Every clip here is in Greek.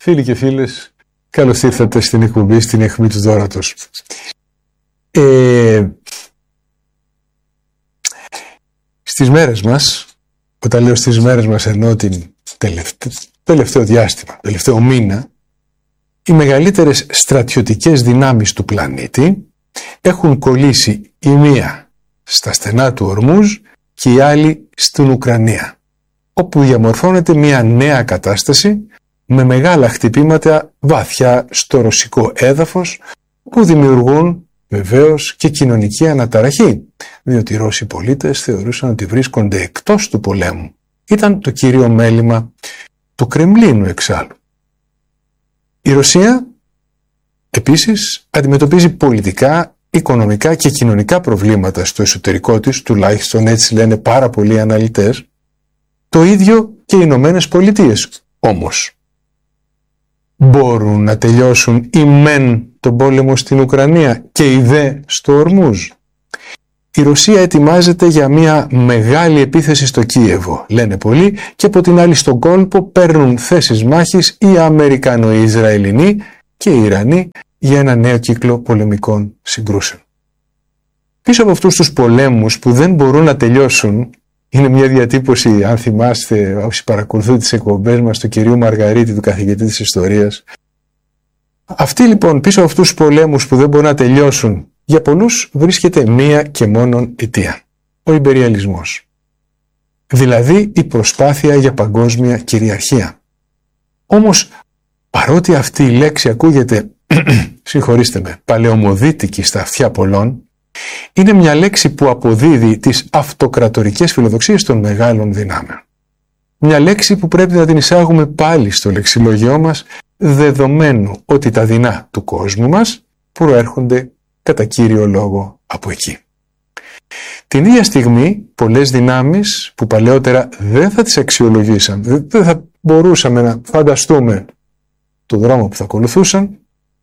Φίλοι και φίλες, καλώς ήρθατε στην εκπομπή, στην αιχμή του δώρατος. Στις μέρες μας, όταν λέω στις μέρες μας εννοώ την τελευταίο διάστημα, τελευταίο μήνα, οι μεγαλύτερες στρατιωτικές δυνάμεις του πλανήτη έχουν κολλήσει η μία στα στενά του Ορμούζ και η άλλη στην Ουκρανία, όπου διαμορφώνεται μια νέα κατάσταση με μεγάλα χτυπήματα βαθιά στο ρωσικό έδαφος που δημιουργούν βεβαίως και κοινωνική αναταραχή, διότι οι Ρώσοι πολίτες θεωρούσαν ότι βρίσκονται εκτός του πολέμου. Ήταν το κύριο μέλημα του Κρεμλίνου εξάλλου. Η Ρωσία επίσης αντιμετωπίζει πολιτικά, οικονομικά και κοινωνικά προβλήματα στο εσωτερικό της, τουλάχιστον έτσι λένε πάρα πολλοί αναλυτές, το ίδιο και οι Ηνωμένες Πολιτείες. Όμως, μπορούν να τελειώσουν οι μεν τον πόλεμο στην Ουκρανία και οι δε στο Ορμούζ? Η Ρωσία ετοιμάζεται για μια μεγάλη επίθεση στο Κίεβο, λένε πολλοί, και από την άλλη στον κόλπο παίρνουν θέσεις μάχης οι Αμερικανο-Ισραηλινοί και οι Ιρανοί για ένα νέο κύκλο πολεμικών συγκρούσεων. Πίσω από αυτούς τους πολέμους που δεν μπορούν να τελειώσουν, είναι μια διατύπωση, αν θυμάστε, όσοι παρακολουθούν τις εκπομπές μας, του κυρίου Μαργαρίτη, του καθηγητή της ιστορίας. Αυτοί λοιπόν, πίσω από αυτούς τους πολέμους που δεν μπορούν να τελειώσουν, για πολλούς βρίσκεται μία και μόνον αιτία: ο ιμπεριαλισμός. Δηλαδή η προσπάθεια για παγκόσμια κυριαρχία. Όμως, παρότι αυτή η λέξη ακούγεται, συγχωρήστε με, παλαιομοδίτικη στα αυτιά πολλών, είναι μια λέξη που αποδίδει τις αυτοκρατορικές φιλοδοξίες των μεγάλων δυνάμεων. Μια λέξη που πρέπει να την εισάγουμε πάλι στο λεξιλόγιό μας, δεδομένου ότι τα δεινά του κόσμου μας προέρχονται κατά κύριο λόγο από εκεί. Την ίδια στιγμή, πολλές δυνάμεις που παλαιότερα δεν θα τις αξιολογήσαμε, δεν θα μπορούσαμε να φανταστούμε το δρόμο που θα ακολουθούσαν,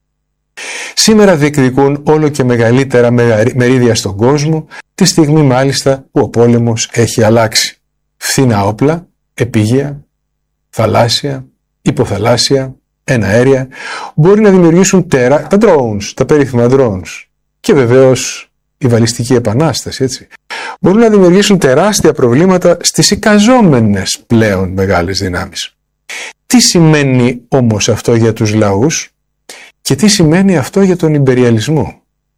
σήμερα διεκδικούν όλο και μεγαλύτερα μερίδια στον κόσμο, τη στιγμή μάλιστα που ο πόλεμος έχει αλλάξει. Φθηνά όπλα, επίγεια, θαλάσσια, υποθαλάσσια, εναέρια, μπορεί να δημιουργήσουν τα drones, τα περίφημα drones, και βεβαίως η βαλιστική επανάσταση, έτσι, μπορούν να δημιουργήσουν τεράστια προβλήματα στις εικαζόμενες πλέον μεγάλες δυνάμεις. Τι σημαίνει όμως αυτό για τους λαούς και τι σημαίνει αυτό για τον ιμπεριαλισμό?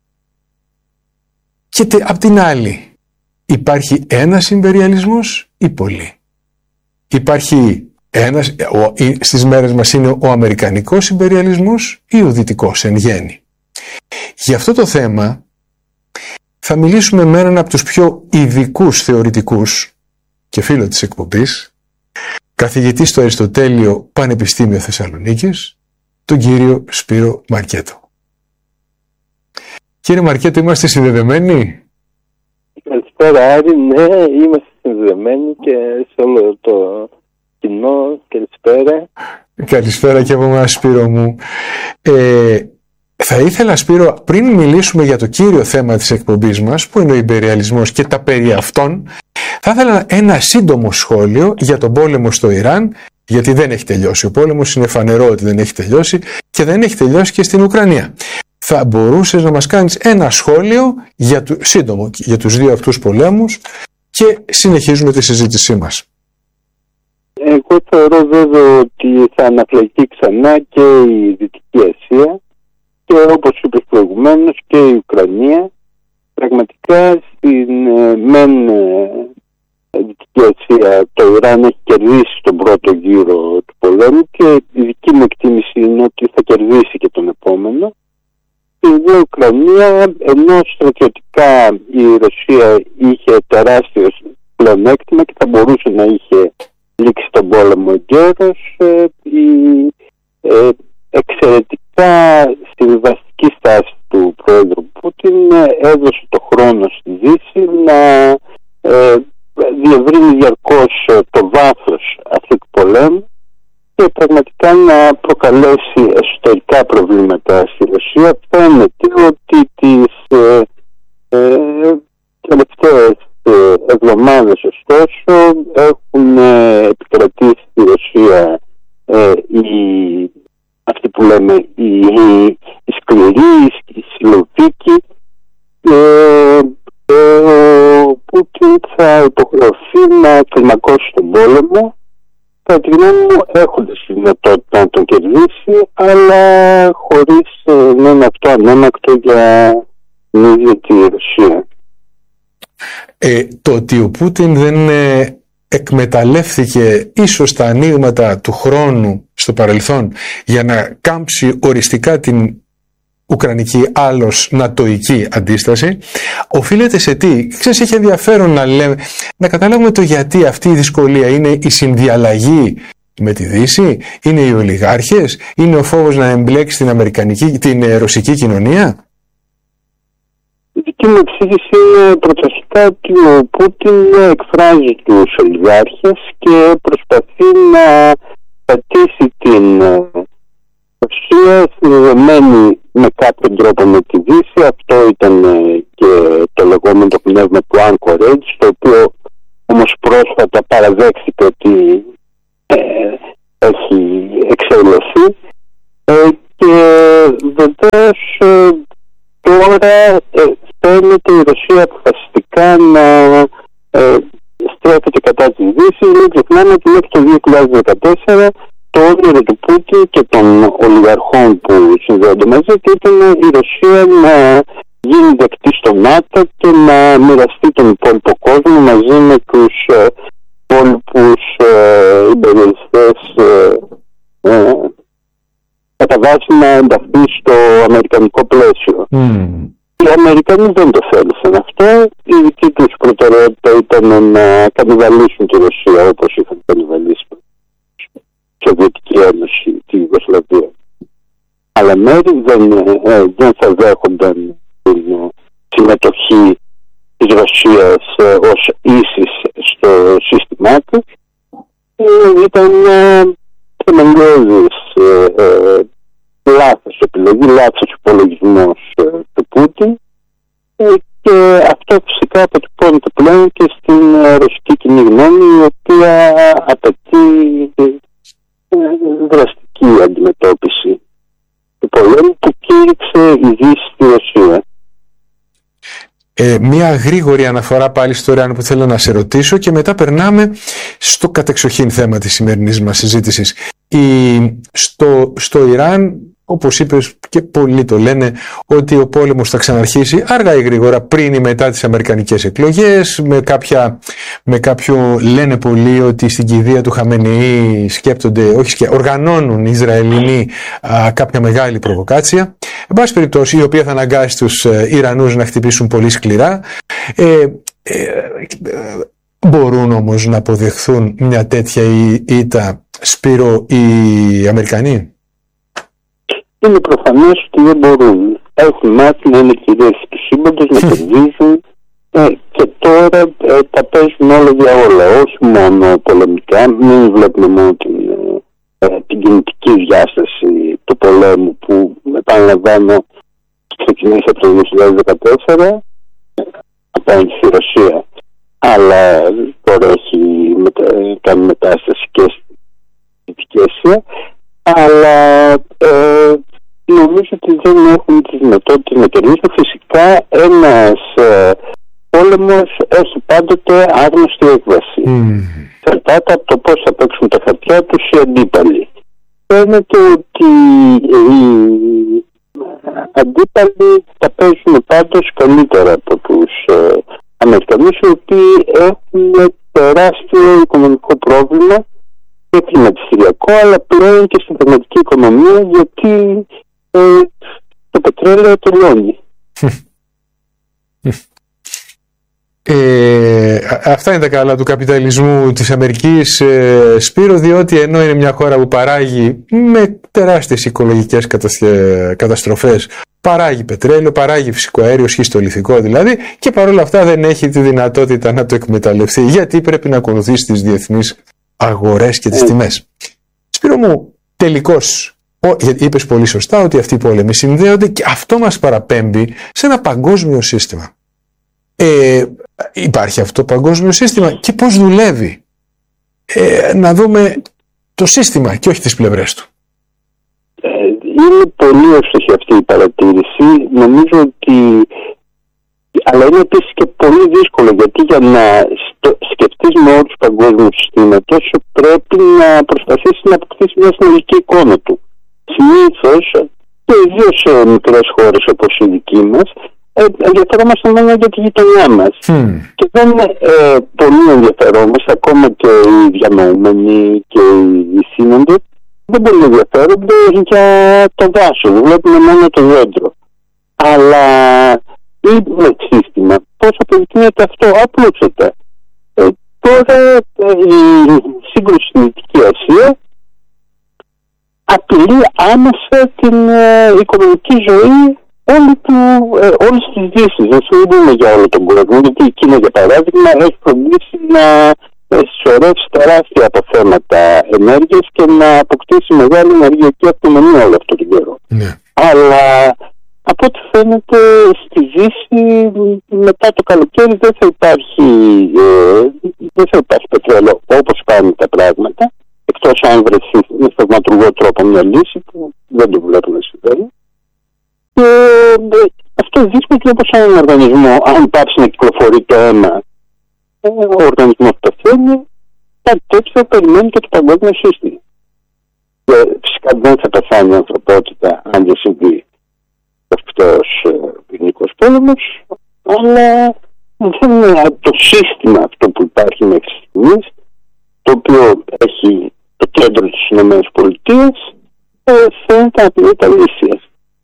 Και απ' την άλλη, υπάρχει ένας ιμπεριαλισμός ή πολλοί? Υπάρχει ένας, στις μέρες μας είναι ο αμερικανικός ιμπεριαλισμός ή ο δυτικός εν γέννη? Για αυτό το θέμα θα μιλήσουμε με έναν από τους πιο ειδικούς θεωρητικούς και φίλο της εκπομπής, καθηγητή στο Αριστοτέλειο Πανεπιστήμιο Θεσσαλονίκης, τον κύριο Σπύρο Μαρκέτο. Κύριε Μαρκέτο, είμαστε συνδεδεμένοι? Καλησπέρα Άρη, ναι, είμαστε συνδεδεμένοι και σε όλο το κοινό, καλησπέρα. Καλησπέρα και από εμάς, Σπύρο μου. Θα ήθελα, Σπύρο, πριν μιλήσουμε για το κύριο θέμα της εκπομπής μας, που είναι ο ιμπεριαλισμός και τα περί αυτών, θα ήθελα ένα σύντομο σχόλιο για τον πόλεμο στο Ιράν, γιατί δεν έχει τελειώσει ο πόλεμος, είναι φανερό ότι δεν έχει τελειώσει και δεν έχει τελειώσει και στην Ουκρανία. Θα μπορούσες να μας κάνεις ένα σχόλιο σύντομο για τους δύο αυτούς πολέμους και συνεχίζουμε τη συζήτησή μας. Εγώ θεωρώ βέβαια ότι θα αναφλεγεί ξανά και η Δυτική Ασία και όπως είπες προηγουμένως και η Ουκρανία. Πραγματικά στην Δυτική Ασία το Ιράν έχει κερδίσει τον πρώτο γύρο του πολέμου και η δική μου εκτίμηση είναι ότι θα κερδίσει και τον επόμενο. Στην Ουκρανία, ενώ στρατιωτικά η Ρωσία είχε τεράστιο πλεονέκτημα και θα μπορούσε να είχε λήξει τον πόλεμο εγκαίρως, η εξαιρετικά συμβιβαστική στάση του πρόεδρου Πούτιν έδωσε το χρόνο στη Δύση να διευρύνει διαρκώς το βάθος αυτού του πολέμου και πραγματικά να προκαλέσει εσωτερικά προβλήματα στη Ρωσία. Φαίνεται ότι τις τελευταίες εβδομάδες ωστόσο έχουν επικρατήσει στη Ρωσία η αυτή που λέμε η σκληρή, η συλλογική, ο Πούτιν θα υποχρεωθεί να κλιμακώσει τον πόλεμο, κατά τη γνώμη μου έχοντας τη δυνατότητα να τον κερδίσει, αλλά χωρίς να είναι αυτό ανέμακτο για την ίδια τη Ρωσία. Το ότι ο Πούτιν δεν εκμεταλλεύθηκε ίσως τα ανοίγματα του χρόνου στο παρελθόν για να κάμψει οριστικά την ουκρανική άλλως νατοϊκή αντίσταση, οφείλεται σε τι? Ξέρεις, έχει ενδιαφέρον να καταλάβουμε το γιατί αυτή η δυσκολία. Είναι η συνδιαλλαγή με τη Δύση, είναι οι ολιγάρχες, είναι ο φόβος να εμπλέξει την ρωσική κοινωνία. Η δική μου εξήγηση είναι πρωταρχικά ότι ο Πούτιν εκφράζει τους ολιγάρχες και προσπαθεί να πατήσει την Ρωσία συνδεδεμένη με κάποιον τρόπο με τη Δύση. Αυτό ήταν και το λεγόμενο πνεύμα του Anchorage, το οποίο όμως πρόσφατα παραδέχθηκε ότι έχει εξελιχθεί, και βεβαίως τώρα φαίνεται η Ρωσία αποφασιστικά να στρέφεται κατά τη Δύση. Μην ξεχνάμε ότι μέχρι το 2014 το όνειρο του Πούτιν και των ολιγαρχών που συνδέονται μαζί του ήταν η Ρωσία να γίνει δεκτή στο ΝΑΤΟ και να μοιραστεί τον υπόλοιπο κόσμο μαζί με τους υπόλοιπους υπεριαλιστές, κατά βάση να ενταχθεί στο αμερικανικό πλαίσιο. Οι Αμερικανοί δεν το θέλησαν αυτό. Η δική τους προτεραιότητα ήταν να κανιβαλίσουν τη Ρωσία όπως είχαν κανιβαλίσει τη Σοβιετική Ένωση, τη Ιουγκοσλαβία. Αλλά μέρη δεν θα δέχονταν την συμμετοχή της Ρωσίας ως ίσης στο σύστημά του. Ήταν θεμελιώδης λάθος επιλογή, λάθος υπολογισμός του Πούτιν, και αυτό φυσικά αποτυπώνεται πλέον και στην ρωσική κοινή γνώμη, η οποία απαιτεί δραστική αντιμετώπιση του πολέμου που κήρυξε η Δύση στη Ρωσία. Μία γρήγορη αναφορά πάλι στο Ιράν που θέλω να σε ρωτήσω και μετά περνάμε στο κατεξοχήν θέμα της σημερινής μας συζήτησης. Στο Ιράν, όπως είπες και πολλοί το λένε, ότι ο πόλεμος θα ξαναρχίσει αργά ή γρήγορα πριν ή μετά τις αμερικανικές εκλογές, με κάποιο λένε πολλοί ότι στην κηδεία του Χαμενεή οργανώνουν οι Ισραηλινοί κάποια μεγάλη προβοκάτσια, εν πάση περιπτώσει, η οποία θα αναγκάσει τους Ιρανούς να χτυπήσουν πολύ σκληρά. Μπορούν όμως να αποδεχθούν μια τέτοια ήττα, Σπύρο, οι Αμερικανοί? Είναι προφανές ότι δεν μπορούν. Έχουν μάθει να είναι κυρίες του σύμπαντος, να κερδίζουν, και τώρα τα παίζουν όλα για όλα, όχι μόνο πολεμικά. Μην βλέπουμε μόνο την κινητική διάσταση του πολέμου που, επαναλαμβάνω, ξεκινήσει από το 2014 απέναντι στη Ρωσία, αλλά τώρα έχει κάνει μετάσταση και στη Δυτική Ασία, αλλά νομίζω ότι δεν έχουν τις δυνατότητες να κερδίσουν. Φυσικά ένας πόλεμος έχει πάντοτε άγνωστη έκβαση. Εξαρτάται από το πώς θα παίξουν τα χαρτιά τους οι αντίπαλοι. Φαίνεται ότι οι αντίπαλοι θα παίζουν πάντως καλύτερα από τους Αμερικανούς, οι οποίοι έχουν τεράστιο οικονομικό πρόβλημα και κλιματιστηριακό, αλλά πλέον και στην πραγματική οικονομία, γιατί το πετρέλαιο τελειώνει. Αυτά είναι τα καλά του καπιταλισμού της Αμερικής, Σπύρο, διότι ενώ είναι μια χώρα που παράγει με τεράστιες οικολογικές καταστροφές, παράγει πετρέλαιο, παράγει φυσικό αέριο, σχιστολιθικό δηλαδή, και παρόλα αυτά δεν έχει τη δυνατότητα να το εκμεταλλευτεί, γιατί πρέπει να ακολουθήσει τις διεθνείς αγορές και τις τιμές. Σπύρο μου, τελικώς, γιατί είπες πολύ σωστά ότι αυτοί οι πόλεμοι συνδέονται, και αυτό μας παραπέμπει σε ένα παγκόσμιο σύστημα. Υπάρχει αυτό το παγκόσμιο σύστημα και πώς δουλεύει. Να δούμε το σύστημα και όχι τις πλευρές του. Είναι πολύ εύστοχη αυτή η παρατήρηση. Νομίζω ότι... Αλλά είναι επίσης και πολύ δύσκολο, γιατί για να σκεφτείς με όρους παγκόσμιου συστήματος πρέπει να προσπαθήσεις να αποκτήσεις μια συνολική εικόνα του. Συνήθως, και ιδίως σε μικρές χώρες όπως η δική μας, ενδιαφερόμαστε μόνο για τη γειτονιά μας. Και δεν πολύ ενδιαφερόμαστε, ακόμα και οι διανοούμενοι και οι σύνοντες, δεν πολύ ενδιαφέρονται για το δάσος, βλέπουμε μόνο το δέντρο. Αλλά με σύστημα, πώς αποδεικνύεται αυτό? Απλούστατα. Τώρα η σύγκρουση στην Δυτική Ασία απειλεί άμεσα την οικονομική ζωή όλης της Δύσης. Δεν μιλούμε για όλο τον κόσμο, γιατί η Κίνα, για παράδειγμα, έχει φροντίσει να συσσωρεύσει τεράστια αποθέματα ενέργειας και να αποκτήσει μεγάλη ενεργειακή αυτονομία όλο αυτόν τον καιρό. Αλλά από ό,τι φαίνεται στη Δύση μετά το καλοκαίρι δεν θα υπάρχει πετρέλαιο όπως πάνε τα πράγματα, εκτός αν βρεθεί με θαυματουργό τρόπο μια λύση που δεν το βλέπουν να συμβαίνει. Και αυτό δείχνει και όπως έναν οργανισμό, αν πάψει να κυκλοφορεί το αίμα, ο οργανισμός πεθαίνει, κάτι τέτοιο περιμένει και το παγκόσμιο σύστημα. Και φυσικά δεν θα πεθάνει η ανθρωπότητα αν δεν συμβεί αυτός πυρηνικός πόλεμος, αλλά δεν είναι το σύστημα αυτό που υπάρχει μέχρι στιγμής, το οποίο έχει το κέντρο της ΗΠΑ, φαίνεται να είναι τα λύσια.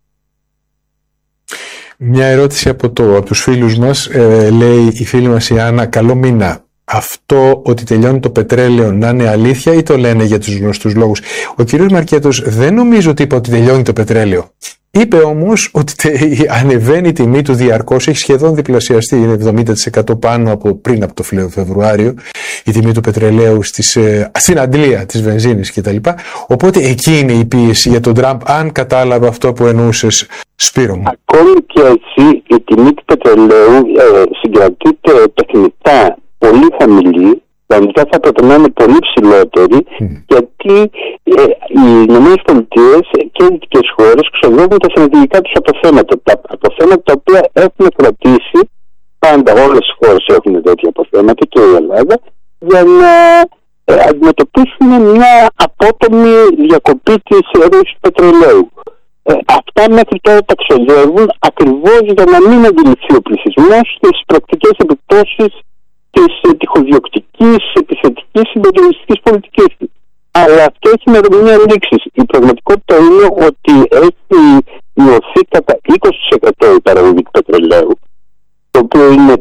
Μια ερώτηση από τους φίλους μας, λέει η φίλη μας η Άννα: καλό μήνα. Αυτό ότι τελειώνει το πετρέλαιο να είναι αλήθεια ή το λένε για τους γνωστούς λόγους? Ο κύριος Μαρκέτος δεν νομίζω ότι είπε ότι τελειώνει το πετρέλαιο. Είπε όμως ότι ανεβαίνει η τιμή του διαρκώς, έχει σχεδόν διπλασιαστεί, είναι 70% πάνω από πριν από το Φεβρουάριο η τιμή του πετρελαίου στην αντλία της βενζίνης κτλ. Οπότε εκεί είναι η πίεση για τον Τραμπ, αν κατάλαβα αυτό που εννοούσες, Σπύρο μου. Ακόμη και έτσι η τιμή του πετρελαίου συγκρατείται τεχνητά πολύ χαμηλή, δηλαδή θα έπρεπε να είναι πολύ ψηλότερη, γιατί οι ΗΠΑ και οι δυτικές χώρες ξοδεύουν τα στρατηγικά τους αποθέματα. Τα αποθέματα τα οποία έχουν κρατήσει, πάντα όλες οι χώρες έχουν τέτοια αποθέματα και η Ελλάδα, για να αντιμετωπίσουν μια απότομη διακοπή της ροής πετρελαίου. Αυτά μέχρι τώρα τα ξοδεύουν ακριβώς για να μην αντιληφθεί ο πληθυσμός στις πρακτικές επιπτώσεις της τυχοδιοκτικής, επιθετικής, συντονιστικής πολιτικής. Αλλά αυτό έχει ημερομηνία λήξης. Η πραγματικότητα είναι ότι έχει μειωθεί κατά 20% η παραγωγή του πετρελαίου, το οποίο είναι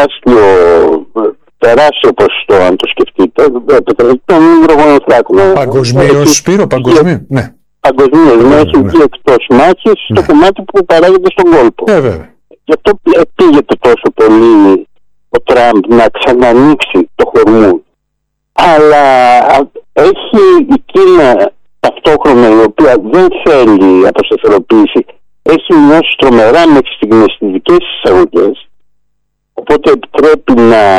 τεράστιο ποσοστό, αν το σκεφτείτε. Πετρελαϊκό είναι υδρογοναθράκων. Παγκοσμίως, Σπύρο, παγκοσμίως. Ναι. Παγκοσμίως, ναι, έχει βγει εκτός μάχης στο κομμάτι που παράγεται στον κόλπο. Γι' αυτό πήγεται τόσο πολύ ο Τραμπ να ξανανοίξει το Χορμούζ. Αλλά έχει η Κίνα ταυτόχρονα, η οποία δεν θέλει αποσταθεροποίηση, έχει μειώσει τρομερά μέχρι στιγμής στις δικές της εισαγωγές, οπότε επιτρέπει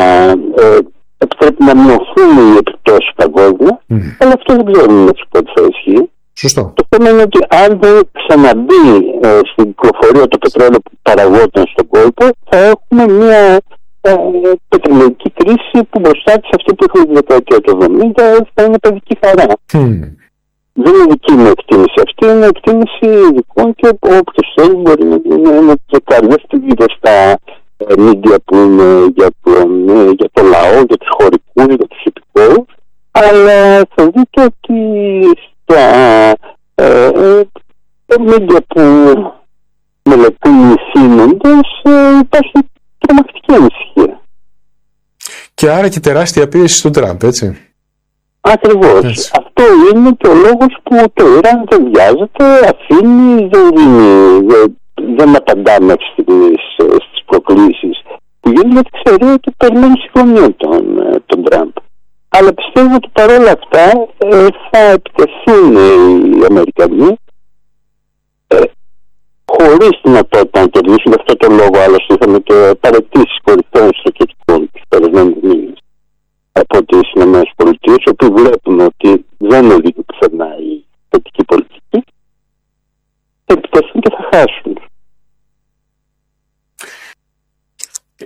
να μειωθούν οι επιπτώσεις παγκόσμια, αλλά αυτό δεν ξέρουμε να σου πω ότι θα ισχύει. Σωστό. Το θέμα είναι ότι αν δεν ξαναμπεί στην κυκλοφορία το πετρέλαιο που παραγόταν στον κόλπο, θα έχουμε μια πετρελαϊκή κρίση που μπροστά της, αυτή που έχουμε τη δεκαετία του 70, θα είναι παιδική χαρά. Δεν είναι δική μου εκτίμηση αυτή, είναι εκτίμηση ειδικών και όποιος θέλει μπορεί να δεκαριεύεται στα media που είναι για το λαό, για τους χωρικούς, για τους υπηκόους, αλλά θα δείτε ότι στα media που μελετούν οι σύνοντες υπάρχει τρομακτική ανησυχία. Και άρα και τεράστια πίεση στον Τραμπ, έτσι. Ακριβώς. Έτσι. Αυτό είναι και ο λόγος που το Ιράν δεν βιάζεται, αφήνει, δεν απαντά μέχρι στιγμής στις προκλήσεις που γίνουν, γιατί ξέρει ότι περιμένει συμφωνία τον Τραμπ. Αλλά πιστεύω ότι παρόλα αυτά θα επιτεθούν οι Αμερικανοί χωρίς δυνατότητα να κερδίσουν. Γι' αυτό το λόγο άλλωστε είχαμε και παραιτήσεις κορυφαίων στρατιωτικών τους περασμένους μήνες από τις ΗΠΑ, οι οποίοι βλέπουν ότι δεν οδηγεί πουθενά η θετική πολιτική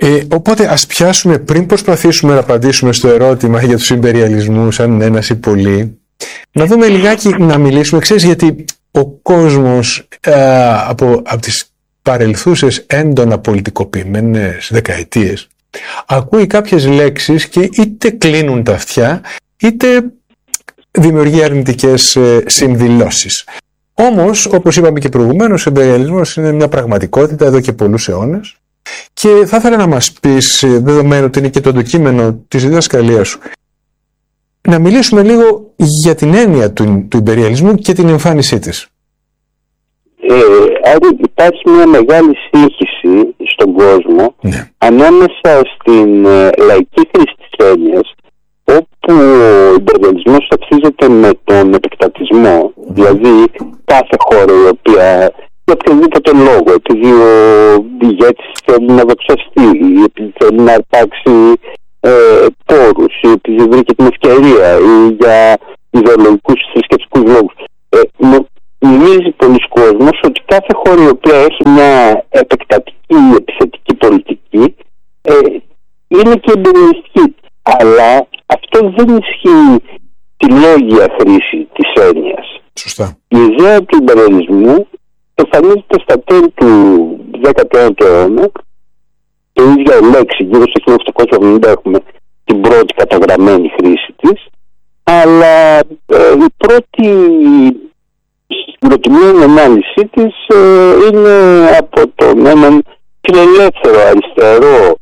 Οπότε ας πιάσουμε, πριν προσπαθήσουμε να απαντήσουμε στο ερώτημα για τους ιμπεριαλισμούς, αν είναι ένας ή πολλοί, να δούμε λιγάκι, να μιλήσουμε, ξέρεις, γιατί ο κόσμος από τις παρελθούσες έντονα πολιτικοποιημένες δεκαετίες ακούει κάποιες λέξεις και είτε κλείνουν τα αυτιά είτε δημιουργεί αρνητικές συνδηλώσεις. Όμως, όπως είπαμε και προηγουμένως, ο ιμπεριαλισμός είναι μια πραγματικότητα εδώ και πολλούς αιώνες και θα ήθελα να μας πεις, δεδομένου ότι είναι και το αντικείμενο της διδασκαλίας σου, να μιλήσουμε λίγο για την έννοια του ιμπεριαλισμού και την εμφάνισή της. Υπάρχει μια μεγάλη σύγχυση στον κόσμο ανάμεσα στην λαϊκή χρήση της έννοιας, όπου ο ιμπεριαλισμός ταυτίζεται με τον επεκτατισμό, δηλαδή κάθε χώρα η οποία για οποιοδήποτε λόγο, επειδή ο ηγέτης θέλει να δοξαστεί, επειδή θέλει να αρπάξει πόρους, ή επειδή βρήκε την ευκαιρία, ή για ιδεολογικούς θρησκευτικούς λόγους. Νομίζει πολλοί κόσμος ότι κάθε χώρα η οποία έχει μια επεκτατική, επιθετική πολιτική είναι και εμπεριαλιστική. Αλλά αυτό δεν ισχύει τη λόγια χρήση της έννοιας. Σωστά. Η ιδέα του ιμπεριαλισμού εμφανίζεται στα τέλη του 19ου αιώνα και η ίδια λέξη γύρω στο 1870 έχουμε την πρώτη καταγραμμένη χρήση της, αλλά η πρώτη συγκροτημένη ανάλυση της είναι από τον έναν φιλελεύθερο αριστερό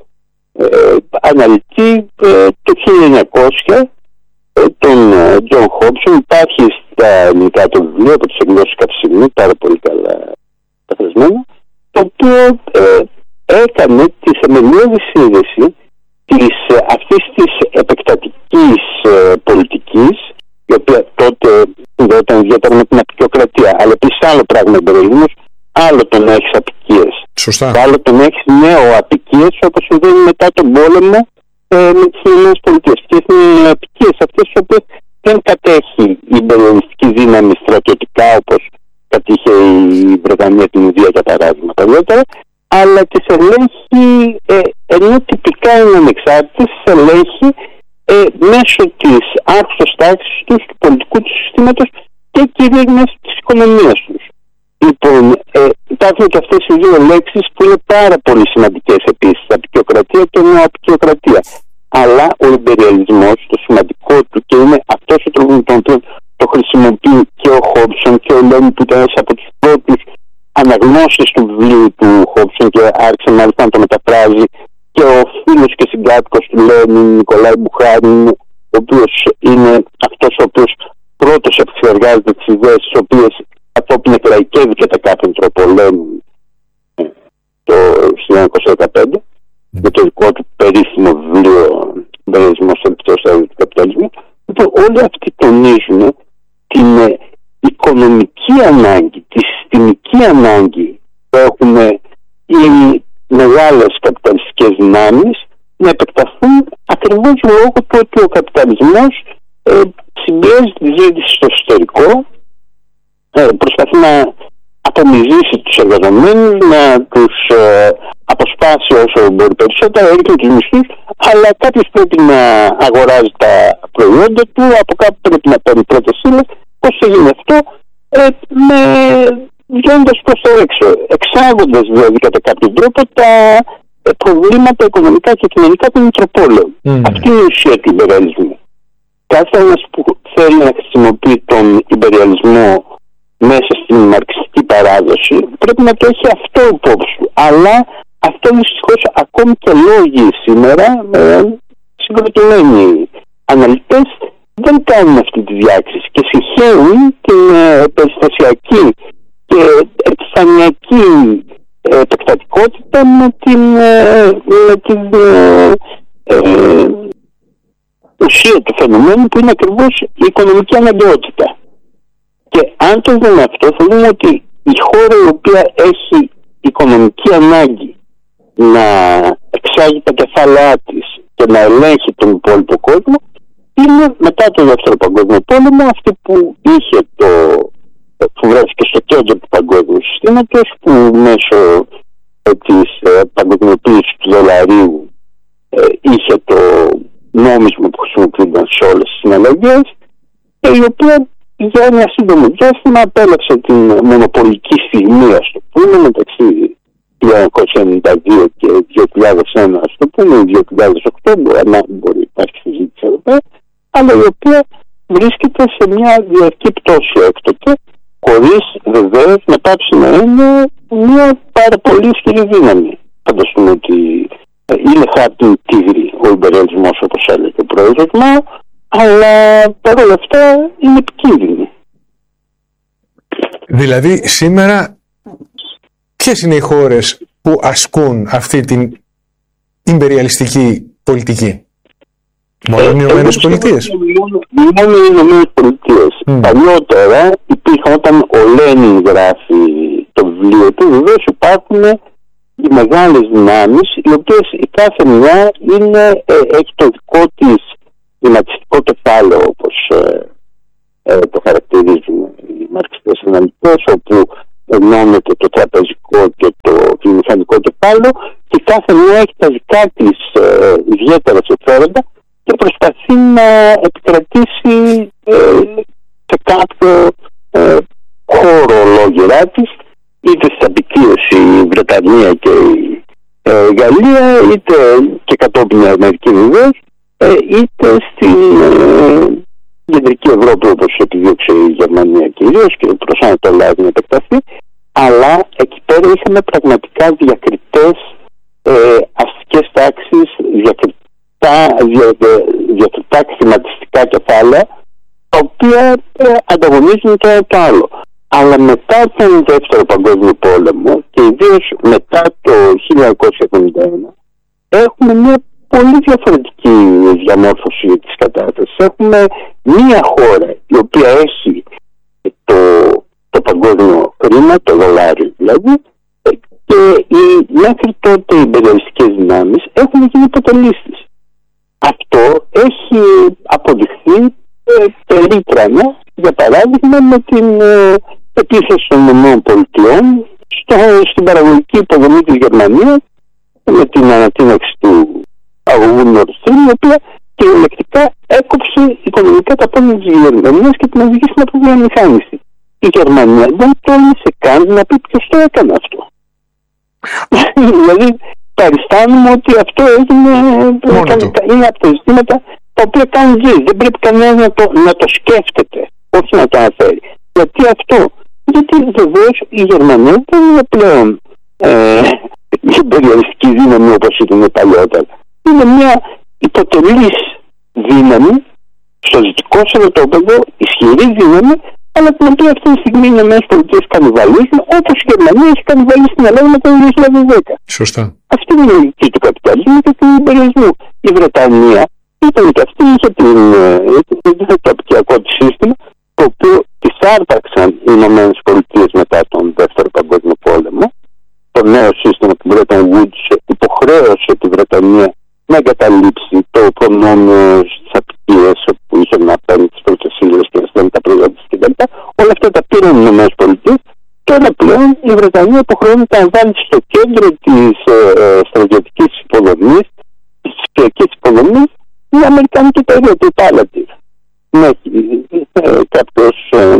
αναλυτή το 1900, τον Τζον Χόμπσον. Υπάρχει στα ελληνικά το βιβλίο από τις εκδόσεις Καυσιμού, πάρα πολύ καλά καθαρισμένο, το οποίο έκανε τη θεμελιώδη σύνδεση αυτής της επεκτατικής πολιτικής, η οποία τότε συνδεόταν ιδιαίτερα με την απεικιοκρατία. Αλλά επίσης άλλο πράγμα εμπεριαλισμός, άλλο το να έχεις απικίες. Σωστά. Άλλο το να έχεις νέο-απικίες, όπως συμβαίνει μετά τον πόλεμο με τις ΗΠΑ. Ποιες είναι οι απικίες αυτές τις οποίες δεν κατέχει η ιμπεριαλιστική δύναμη στρατιωτικά, όπως κατήχε η Βρετανία, την Ινδία για παράδειγμα παλιότερα, αλλά τις ελέγχει, ενώ τυπικά είναι ανεξάρτητες, τις ελέγχει μέσω της άρχουσας τάξης τους, του πολιτικού του συστήματος και κυρίως μέσω της οικονομίας τους. Λοιπόν, υπάρχουν και αυτές οι δύο λέξεις που είναι πάρα πολύ σημαντικές επίσης, απεικιοκρατία και νεοαπεικιοκρατία. Αλλά ο ιμπεριαλισμός, το σημαντικό του, και είναι αυτός ο τρόπος με τον οποίο το χρησιμοποιεί και ο Χόμπσον και ο Λένιν, που ήταν από τους πρώτους αναγνώσεις του βιβλίου του Χόμπσον και άρχισε μάλιστα να το μεταφράζει, και ο φίλος και συγκάτοικος του Λένιν, Νικολάη Μπουχάριν, ο οποίος είναι αυτός ο οποίος πρώτος επεξεργάζεται τις ιδέες τις οποίες κατόπιν εκλαϊκεύει κατά κάποιον τρόπο Λένιν το 1915 με το δικό του περίφημο βιβλίο «Ιμπεριαλισμός στο τελευταίο στάδιο του καπιταλισμού». Λοιπόν, όλοι αυτοί τονίζουν την οικονομική ανάγκη, τη συστημική ανάγκη που έχουν οι μεγάλες καπιταλιστικές δυνάμεις να επεκταθούν ακριβώς λόγω του ότι ο καπιταλισμός συμπιέζει τη ζήτηση στο εσωτερικό, προσπαθεί να απομυζήσει τους εργαζομένους, να τους αποσπάσει όσο μπορεί περισσότερα, έριχνε τους μισθούς, αλλά κάποιος πρέπει να αγοράζει τα προϊόντα του, από κάπου πρέπει να παίρνει πρώτες ύλες. Πώς θα γίνει αυτό? Βγαίνοντας προς το έξω, εξάγοντας δηλαδή κατά κάποιο τρόπο τα προβλήματα οικονομικά και κοινωνικά των μητροπόλεων. Αυτή είναι η ουσία του ιμπεριαλισμού. Κάθε ένας που θέλει να χρησιμοποιεί τον ιμπεριαλισμό μέσα στην μαρξιστική παράδοση πρέπει να το έχει αυτό υπόψη του. Αλλά αυτό δυστυχώς ακόμη και λόγοι σήμερα, συγκροτημένοι αναλυτές, δεν κάνουν αυτή τη διάκριση και συγχαίρουν την περιστασιακή και επιφανειακή επεκτατικότητα με την ουσία του φαινομένου, που είναι ακριβώς η οικονομική αναγκαιότητα. Και αν το δούμε αυτό, θα δούμε ότι η χώρα η οποία έχει οικονομική ανάγκη να εξάγει τα κεφάλαιά της και να ελέγχει τον υπόλοιπο κόσμο είναι μετά το Δεύτερο Παγκόσμιο Πόλεμο αυτή που είχε που βρέθηκε στο κέντρο του παγκόσμιου συστήματος, που μέσω της παγκοσμιοποίησης του δολαρίου είχε το νόμισμα που χρησιμοποιούνταν σε όλες τις συναλλαγές, και η οποία για ένα σύντομο διάστημα απέλευσε την μονοπολική στιγμή, ας το πούμε, μεταξύ 1992 και 2001, ας το πούμε, 2008, μπορεί να υπάρχει συζήτηση εδώ πέρα, αλλά η οποία βρίσκεται σε μια διαρκή πτώση έκτοτε, χωρίς βεβαίως να πάψει να είναι μια πάρα πολύ ισχυρή δύναμη. Φανταστούμε ότι είναι χάρτη τίγρη ο ιμπεριαλισμός, όπως έλεγε ο πρόεδρος Μάο, αλλά παρόλα αυτά είναι επικίνδυνη. Δηλαδή σήμερα ποιες είναι οι χώρες που ασκούν αυτή την ιμπεριαλιστική πολιτική? Μόνο οι Ηνωμένες Πολιτείες. Μόνο οι Ηνωμένες Πολιτείες. Παλιότερα υπήρχαν, όταν ο Λένιν γράφει το βιβλίο του, βεβαίως υπάρχουν οι μεγάλες δυνάμεις, οι οποίες η κάθε μια έχει το δικό της βηματιστικό κεφάλαιο, όπως το χαρακτηρίζουν οι μαρξιστές αναλυτές, όπου ενώνεται το τραπεζικό και το βιομηχανικό κεφάλαιο, και κάθε μια έχει τα δικά της ιδιαίτερα συμφέροντα και προσπαθεί να επικρατήσει σε κάποιο χώρο λόγερά της, είτε στην απικίωση η Βρετανία και η Γαλλία, είτε και κατόπιν η Αμερική βεβαίως, είτε στην κεντρική Ευρώπη, όπως επιδίωξε η Γερμανία κυρίως, και προς Ανατολά να επεκταθεί. Αλλά εκεί πέρα είχαμε πραγματικά διακριτές αστικές τάξεις, διακριτά χρηματιστικά κεφάλαια, τα οποία ανταγωνίζουν το ένα το άλλο. Αλλά μετά τον Δεύτερο Παγκόσμιο Πόλεμο, και ιδίως μετά το 1971, έχουμε μια πολύ διαφορετική διαμόρφωση της κατάστασης. Έχουμε μια χώρα η οποία έχει το παγκόσμιο χρήμα, το δολάριο δηλαδή, και οι μέχρι τότε οι ιμπεριαλιστικές δυνάμεις έχουν γίνει υποτελείς. Αυτό έχει αποδειχθεί περίτρανα, για παράδειγμα, με την επίθεση των ΗΠΑ στην παραγωγική υποδομή της Γερμανίας, με την ανατείναξη του αγωγού Nord Stream, η οποία κυριολεκτικά έκοψε οικονομικά τα πόδια της Γερμανίας και την οδηγεί στην αποβιομηχάνηση. Η Γερμανία δεν τόλμησε καν να πει ποιος το έκανε αυτό. Δηλαδή παριστάνουμε ότι αυτό είναι από τα ζητήματα τα οποία κάνουν ζωή. Δεν πρέπει κανένας να το σκέφτεται, όχι να το αναφέρει. Γιατί αυτό? Γιατί βεβαίως η Γερμανία δεν είναι πλέον η περιοριστική δύναμη όπως ήταν παλιότερα. Είναι μια υποτελής δύναμη στο δυτικό στρατόπεδο, ισχυρή δύναμη, αλλά την οποία αυτή τη στιγμή οι ΗΠΑ κανιβαλίζουν, όπως η Γερμανία έχει κανιβαλίσει στην Ελλάδα με το 2010. Σωστά. Αυτή είναι η λογική του καπιταλισμού και του υπεριαλισμού. Η Βρετανία ήταν και αυτή, είχε το απικιακό της σύστημα, το οποίο τις άρπαξαν οι ΗΠΑ μετά τον Δεύτερο Παγκόσμιο Πόλεμο. Το νέο σύστημα του Bretton Woods υποχρέωσε τη Βρετανία να εγκαταλείψει το προνόμιο στις απικίες που είχε να παίρνει τις πρώτες ύλες και να στέλνει τα προϊόντα της κτλ. Όλα αυτά τα πήραν οι ΗΠΑ. Τώρα πλέον η Βρετανία υποχρεώνεται να βάλει στο κέντρο της στρατιωτικής υποδομής, της ψηφιακής υποδομής, η αμερικανική εταιρεία του Palantir. Ναι, κάποιος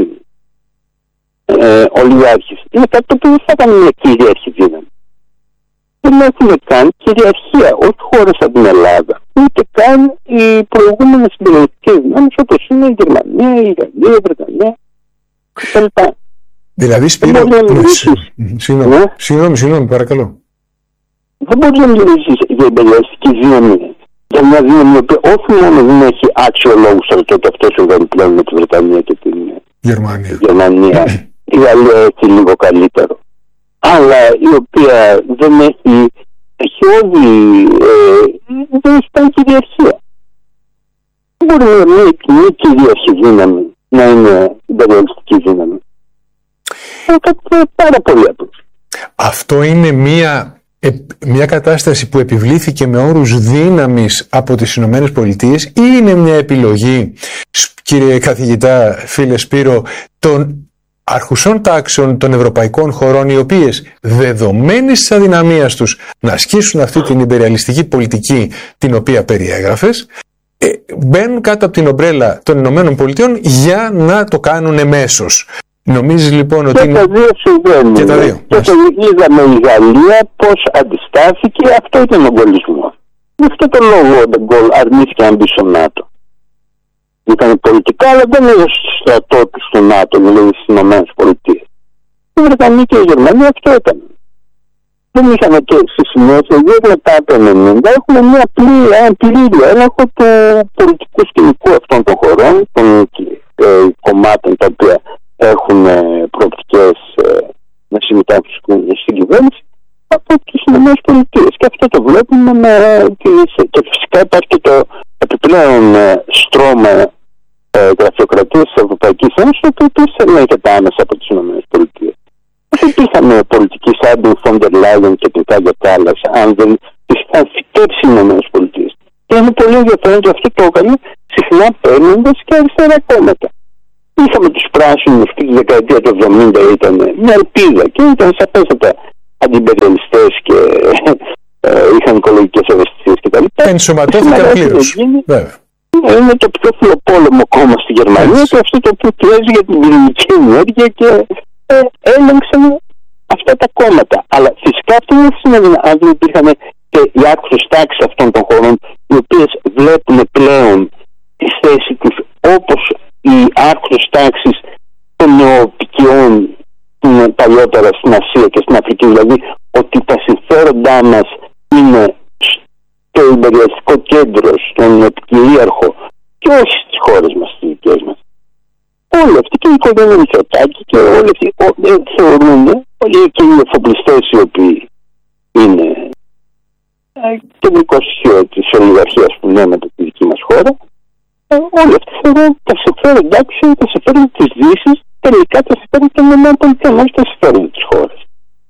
ολιγάρχης. Είναι κάτι το οποίο δεν θα ήταν μια κυρίαρχη δύναμη. Δεν έχουν καν κυριαρχία, όχι χώρες σαν την Ελλάδα, ούτε καν οι προηγούμενες συμπεριαλιστικές δυνάμεις όπως είναι η Γερμανία, η Γαλλία, η Βρετανία κτλ. Δηλαδή, Σπύρο, συγγνώμη, παρακαλώ. Δεν μπορεί να μιλήσεις για ιμπεριαλιστική δύναμη, για μια δύναμη η οποία όχι μόνο δεν έχει άξιολόγους στρατιώτες, αυτό συμβαίνει πλέον με τη Βρετανία και την Γερμανία. Η Γαλλία έχει λίγο καλύτερο, αλλά η οποία δεν έχει δεν έχει καν κυριαρχία. Δεν μπορεί μια κοινή κυρίαρχη δύναμη να είναι ιμπεριαλιστική δύναμη. Είναι κάτι πάρα πολύ απλό. Αυτό είναι μια κατάσταση που επιβλήθηκε με όρους δύναμης από τις Ηνωμένες Πολιτείες ή είναι μια επιλογή, κύριε καθηγητά, φίλε Σπύρο, των αρχουσών τάξεων των ευρωπαϊκών χωρών, οι οποίες δεδομένης της αδυναμίας τους να ασκήσουν αυτή την υπεριαλιστική πολιτική την οποία περιέγραφες, μπαίνουν κάτω από την ομπρέλα των Ηνωμένων Πολιτειών για να το κάνουν εμέσως. Νομίζεις λοιπόν ότι και τα δύο συμβαίνουν. Και τα δύο. Και το είδαμε η Γαλλία πώς αντιστάθηκε, αυτό ήταν ο γκολισμός. Γι' αυτό το λόγο ο Ντεγκόλ αρνήθηκε να μπει στο ΝΑΤΟ. Ήταν πολιτικά, αλλά δεν έδωσε στο στρατό του στο ΝΑΤΟ, δηλαδή στις Ηνωμένες Πολιτείες. Η Βρετανία και η Γερμανία αυτό έκανε. Δεν είχαν και στη συνέχεια, γιατί μετά το 1990 έχουμε ένα πλήρη έλεγχο του πολιτικού σκηνικού αυτών των χωρών, των κομμάτων τα οποία έχουν προοπτικές να συμμετάσχουν στην κυβέρνηση από τις Ηνωμένες Πολιτείες. Και αυτό το βλέπουμε και φυσικά υπάρχει και το επιπλέον στρώμα γραφειοκρατίας της Ευρωπαϊκής Ένωσης, το οποίο ελέγχεται άμεσα από τις Ηνωμένες Πολιτείες. Δεν υπήρχαν πολιτικοί σαν τον Φόντερ Λάιεν και την Κάγια Κάλλας αν δεν τις είχαν φυτέψει οι Ηνωμένες Πολιτείες. Και είναι πολύ ενδιαφέρον και αυτό το έκανε συχνά παίρνοντας και αριστερά κόμματα. Είχαμε τους πράσινους που τη δεκαετία του 70 ήταν μια ελπίδα και ήταν σαφέστατα αντιπεριαλιστές και είχαν οικολογικές ευαισθησίες κτλ. Ενσωματώθηκαν πλήρως. Είναι το πιο φιλοπόλεμο κόμμα στη Γερμανία και αυτό το οποίο πιέζει για την πυρηνική ενέργεια και έλεγξαν αυτά τα κόμματα. Αλλά φυσικά αυτό δεν σημαίνει αν δεν υπήρχαν και οι άκρες τάξεις αυτών των χωρών, οι οποίες βλέπουν πλέον τη θέση τους όπως οι άκρες τάξεις των νεοπικιών που είναι παλιότερα στην Ασία και στην Αφρική. Δηλαδή ότι τα συμφέροντά μας είναι στο υπεριαλιστικό κέντρο, στον επικυρίαρχο και όχι στις χώρες μας, στις δικές μας. Όλοι αυτοί και η οικογένεια Μητσοτάκη και όλοι αυτοί θεωρούν, όλοι και οι εφοπλιστές οι οποίοι είναι κεντρικό στοιχείο της ολιγαρχίας που λέμε από τη δική μας χώρα, όλοι αυτοί θεωρούν τα συμφέροντά τους είναι τα συμφέροντα της Δύσης, τελικά τα συμφέροντα των ΗΠΑ, όχι τα συμφέροντα της χώρας.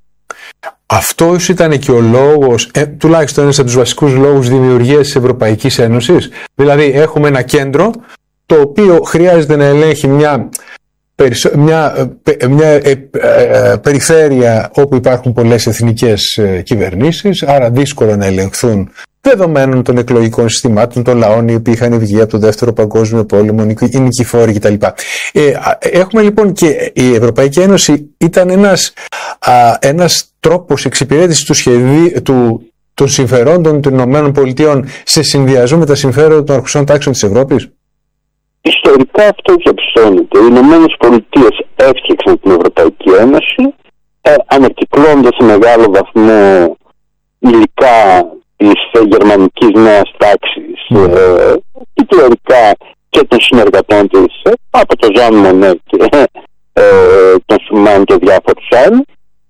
Αυτός ήταν και ο λόγος, τουλάχιστον ένας από τους βασικούς λόγους δημιουργίας της Ευρωπαϊκής Ένωσης. Δηλαδή έχουμε ένα κέντρο το οποίο χρειάζεται να ελέγχει μια περιφέρεια όπου υπάρχουν πολλές εθνικές κυβερνήσεις, άρα δύσκολο να ελεγχθούν δεδομένων των εκλογικών συστημάτων των λαών οι οποίοι είχαν βγει από το Δεύτερο Παγκόσμιο Πόλεμο, οι νικηφόροι κτλ. Έχουμε λοιπόν και η Ευρωπαϊκή Ένωση ήταν ένας τρόπος εξυπηρέτησης των συμφερόντων των Ηνωμένων Πολιτειών σε συνδυασμό με τα συμφέροντα των αρχουσών τάξεων της Ευρώπης. Ιστορικά αυτό διαπιστώνεται. Οι Ηνωμένες Πολιτείες έφτιαξαν την Ευρωπαϊκή Ένωση ανακυκλώντας σε μεγάλο βαθμό υλικά της γερμανικής νέας τάξης και θεωρικά και των συνεργατών της από τον Ζαν Μονέ και τον Σουμάν και διάφορους άλλους,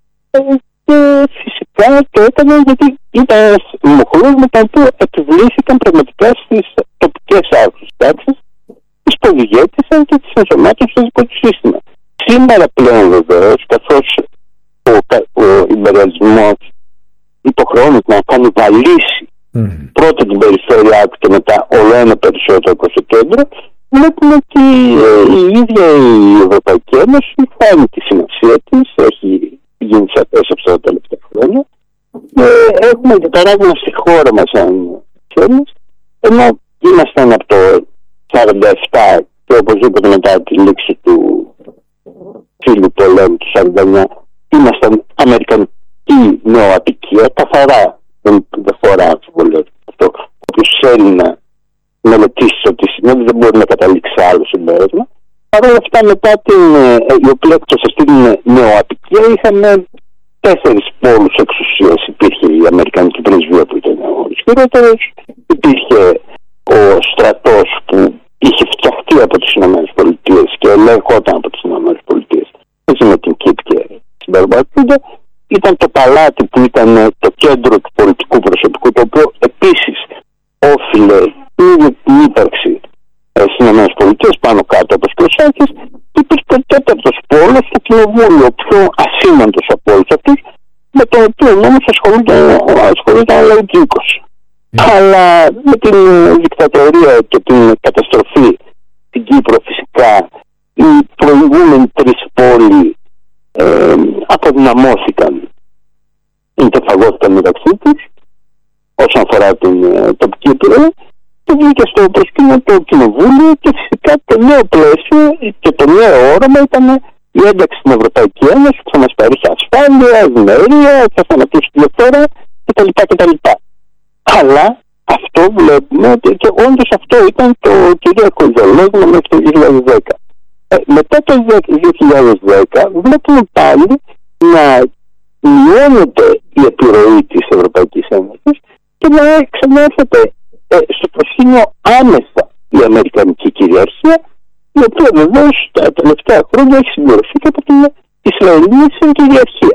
και φυσικά το έκανε γιατί ήταν ένας μοχλός με τον οποίο επιβλήθηκαν πραγματικά στις τοπικές άρχουσες τάξεις, τις πολυγέτησαν και τις ενσωμάτωσαν στο δικό του σύστημα. Σήμερα πλέον βεβαίως, καθώς ο υπεριαλισμός υποχρεώνεται να κανιβαλίσει πρώτα την περιφέρειά του και μετά όλο ένα περισσότερο προς το κέντρο, βλέπουμε ότι η ίδια η Ευρωπαϊκή Ένωση χάνει τη σημασία της, έχει γίνει σαφές αυτά τα τελευταία χρόνια. Έχουμε και παράδειγμα στη χώρα μας, αν ξέρεις, ενώ ήμασταν από το 1947 και οπωσδήποτε μετά τη λήξη του φίλου πολέμου του 1949, ήμασταν αμερικανική νεοαπικία, καθαρά, δεν φορά αμφιβολία αυτό. Όποιος θέλει να μελετήσει ό,τι σημαίνει δεν μπορεί να καταλήξει άλλο συμπέρασμα. Παρ' όλα αυτά, μετά η οποία εκτός αυτή την νεοαπικία είχαμε 4 πόλους εξουσίας. Υπήρχε η Αμερικανική πρεσβεία που ήταν ο ισχυρότερος, υπήρχε ο στρατός που είχε φτιαχτεί από τις ΗΠΑ και ελέγχονταν από τις ΗΠΑ, έτσι με την ΚΙΠ και την Μπαρμπακούντα. Ήταν το παλάτι που ήταν το κέντρο του πολιτικού προσωπικού, το οποίο επίσης όφιλε την ύπαρξη στις ΗΠΑ πάνω κάτω όπως και ο Σάκης. Υπήρχε το 4ος πόλος, το κοινοβούλιο, ο πιο ασήμαντος από όλους αυτούς, με τον οποίο όμως ασχολούνταν ο λαϊκός. Αλλά με την δικτατορία και την καταστροφή στην Κύπρο φυσικά, οι προηγούμενοι 3 πόλοι αφορά την τοπική επιρροή, και βγήκε στο προσκήνιο το κοινοβούλιο, και φυσικά το νέο πλαίσιο και το νέο όραμα ήταν η ένταξη στην Ευρωπαϊκή Ένωση, που θα μας παρέχει ασφάλεια, ευημερία, θα σταματήσει τη διαφθορά κτλ. Αλλά αυτό βλέπουμε, και όντως αυτό ήταν το κυρίαρχο ιδεολόγημα μέχρι το 2010. Μετά το 2010 βλέπουμε πάλι να μειώνεται η επιρροή της Ευρωπαϊκής Ένωσης και να ξανάρθεται στο προσκήνιο άμεσα η αμερικανική κυριαρχία, η οποία βεβαίως τα τελευταία χρόνια έχει συμπληρωθεί και από την Ισραηλινή κυριαρχία.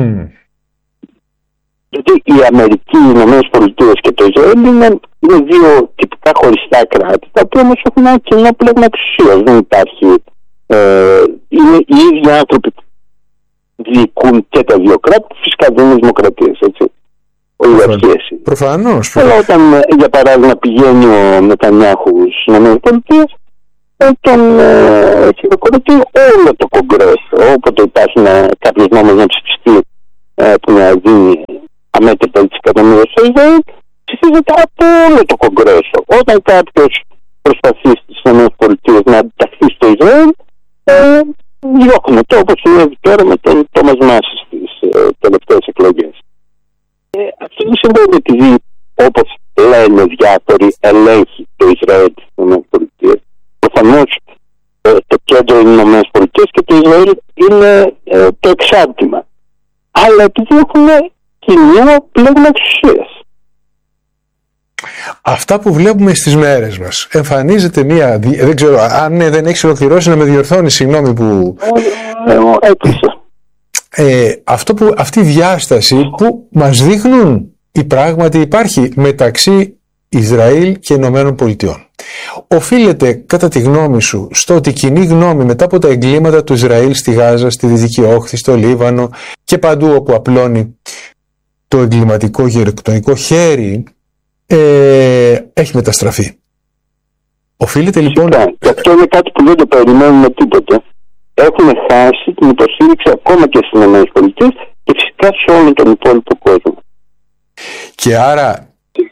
Γιατί η Αμερική, οι Ηνωμένες Πολιτείες και το Ισραήλ είναι δύο τυπικά χωριστά κράτη, τα οποία όμως έχουν ένα κοινό πλέγμα εξουσίας. Δεν υπάρχει. Είναι οι ίδιοι άνθρωποι που διοικούν και τα δύο κράτη, φυσικά δεν είναι δημοκρατίες, έτσι. Ολιγαρχίες. Προφανώς. Αλλά όταν, για παράδειγμα, πηγαίνει ο Νετανιάχου στις Ηνωμένες Πολιτείες, τον χειροκροτεί όλο το Κογκρέσο. Όποτε υπάρχει κάποιος νόμος να ψηφιστεί που να δίνει αμέτρητα δισεκατομμύρια στο Ισραήλ, ψηφίζεται από όλο το Κογκρέσο. Όταν κάποιος προσπαθεί στις ΗΠΑ να αντιταχθεί στο Ισραήλ, διώχνεται, όπως συνέβη τώρα με τον Τόμας Μάση στις τελευταίες εκλογές. Αυτό δεν συμβαίνει επειδή, όπως λένε διάφοροι, ελέγχει το Ισραήλ στις ΗΠΑ. Προφανώς το κέντρο είναι οι ΗΠΑ και το Ισραήλ είναι το εξάρτημα. Αλλά επειδή έχουν κοινό πλέγμα εξουσίας. Αυτά που βλέπουμε στις μέρες μας, εμφανίζεται μία, δεν ξέρω, αν δεν έχεις ολοκληρώσει να με διορθώνει, συγγνώμη που... Έκλεισα. Αυτή η διάσταση που μας δείχνουν η πράγματι υπάρχει μεταξύ Ισραήλ και Ηνωμένων Πολιτειών. Οφείλεται, κατά τη γνώμη σου, στο ότι η κοινή γνώμη μετά από τα εγκλήματα του Ισραήλ στη Γάζα, στη Δυτική Όχθη, στο Λίβανο και παντού όπου απλώνει το εγκληματικό γεροκτονικό χέρι, έχει μεταστραφεί. Οφείλεται λοιπόν... Και αυτό είναι κάτι που δεν το περιμένουμε τίποτα. Έχουν χάσει την υποστήριξη ακόμα και στις ΗΠΑ και φυσικά σε όλο τον υπόλοιπο κόσμο. Και άρα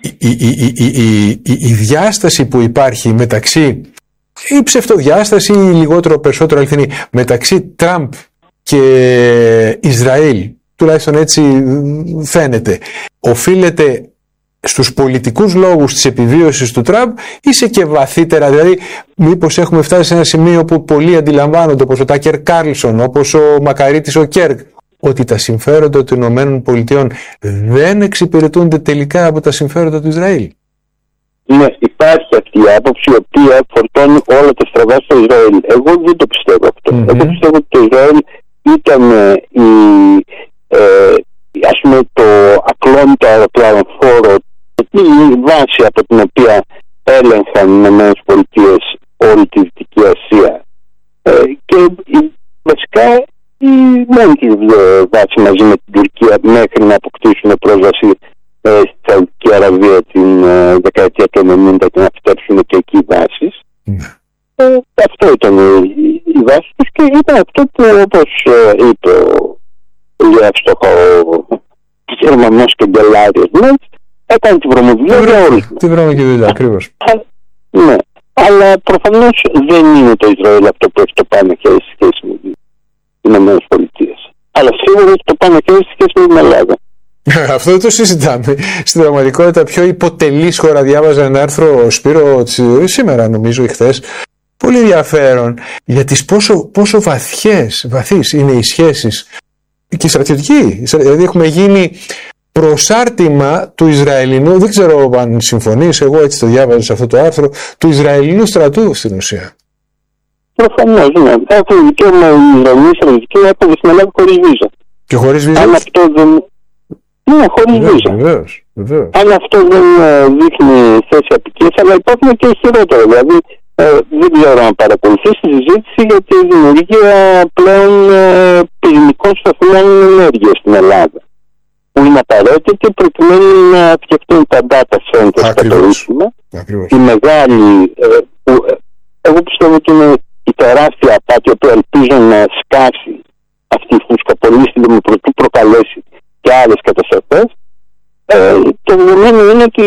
η διάσταση που υπάρχει μεταξύ, η ψευτοδιάσταση ή λιγότερο περισσότερο αληθινή, μεταξύ Τραμπ και Ισραήλ, τουλάχιστον έτσι φαίνεται, οφείλεται στους πολιτικούς λόγους της επιβίωσης του Τραμπ ή σε και βαθύτερα, δηλαδή μήπως έχουμε φτάσει σε ένα σημείο που πολλοί αντιλαμβάνονται, όπως ο Τάκερ Κάρλσον, όπως ο Μακαρίτης ο Κέρκ, ότι τα συμφέροντα των Ηνωμένων Πολιτειών δεν εξυπηρετούνται τελικά από τα συμφέροντα του Ισραήλ. Ναι, υπάρχει αυτή η άποψη η οποία φορτώνει όλα τα στραβά στο Ισραήλ. Εγώ δεν το πιστεύω αυτό. Εγώ πιστεύω ότι το Ισραήλ ήταν ας πούμε το ακλόνητο αεροπλανοφόρο, η βάση από την οποία έλεγχαν οι Ηνωμένες Πολιτείες όλη τη Δυτική Ασία, και βασικά η μόνη τους βάση μαζί με την Τουρκία μέχρι να αποκτήσουν πρόσβαση στη Σαουδική Αραβία την δεκαετία του 90 και να φτιάξουν και εκεί βάσεις. Αυτό ήταν η βάση τους και ήταν αυτό που, όπως είπε ο εύστοχα ο Γερμανός καγκελάριος μας, έκανε τη βρωμοδουλειά για όλους. Τη βρωμοδουλειά, ακριβώς. Ναι, αλλά προφανώς δεν είναι το Ισραήλ αυτό που έχει το πάνω χέρι στη σχέση με τις Ηνωμένες Πολιτείες. Αλλά σίγουρα έχει το πάνω χέρι στη σχέση με την Ελλάδα. Αυτό δεν το συζητάμε. Στην πραγματικότητα, πιο υποτελής χώρα, διάβαζα ένα άρθρο Σπύρο σήμερα, νομίζω, ή χθες. Πολύ ενδιαφέρον για τις πόσο βαθύς είναι οι σχέσεις και στρατιωτικοί. Δηλαδή, έχουμε γίνει προσάρτημα του Ισραηλινού, δεν ξέρω αν συμφωνείς, εγώ έτσι το διάβαζα σε αυτό το άρθρο, του Ισραηλινού στρατού στην ουσία. Προφανώς, ναι. Έχουν δικαίωμα οι Ισραηλινοί στρατιωτικοί να έρχονται στην Ελλάδα χωρίς βίζα. Και χωρίς βίζα. Αν αυτό δεν... Ναι, χωρίς βίζα. Βεβαίως. Αν αυτό δεν δείχνει θέση απικίας, αλλά υπάρχουν και χειρότερα. Δηλαδή, δεν ξέρω αν παρακολουθείς τη συζήτηση για τη δημιουργία πλέον πυρηνικών σταθμών ενέργειας στην Ελλάδα, που είναι απαραίτητη προκειμένου να φτιαχτούν τα data centers κατορίσιμα. Η μεγάλη, που εγώ πιστεύω ότι είναι η τεράστια απάτη που ελπίζω να σκάσει αυτή η φούσκα πολύ σύντομα προκαλέσει και άλλες καταστροφές, Το δεδομένο είναι ότι